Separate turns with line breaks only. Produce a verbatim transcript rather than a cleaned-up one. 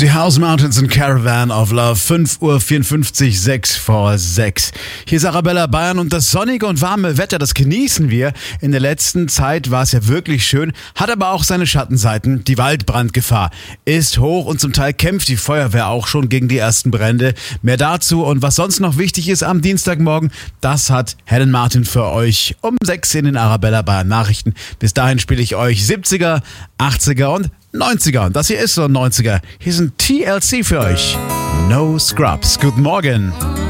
Die House Mountains und Caravan of Love, fünf Uhr vierundfünfzig, sechs vor sechs. Hier ist Arabella Bayern und das sonnige und warme Wetter, das genießen wir. In der letzten Zeit war es ja wirklich schön, hat aber auch seine Schattenseiten. Die Waldbrandgefahr ist hoch und zum Teil kämpft die Feuerwehr auch schon gegen die ersten Brände. Mehr dazu und was sonst noch wichtig ist am Dienstagmorgen, das hat Helen Martin für euch um sechs in den Arabella Bayern Nachrichten. Bis dahin spiele ich euch siebziger, achtziger und neunziger. Und das hier ist so ein neunziger. Hier sind T L C für euch. No Scrubs. Guten Morgen.